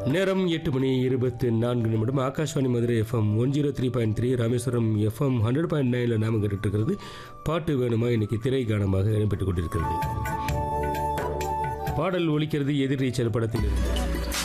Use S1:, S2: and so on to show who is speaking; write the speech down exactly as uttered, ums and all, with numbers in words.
S1: நேரம் எட்டு மணி இருபத்தி நான்கு நிமிடம். Akashvani Madurai FM one zero three point three Rameswaram FM hundred point நைனில் நாம கேட்டுட்டு இருக்கிறது பாட்டு வேணுமா. இன்னைக்கு திரை கானமாக இடம்பெற்றுக் கொண்டிருக்கிறது. பாடல் ஒலிக்கிறது எதிர்நீச்சல் படத்தில் இருந்து.